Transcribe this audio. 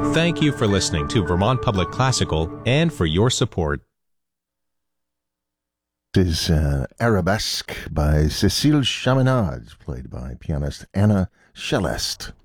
Thank you for listening to Vermont Public Classical and for your support. This is Arabesque by Cécile Chaminade, played by pianist Anna Shelest.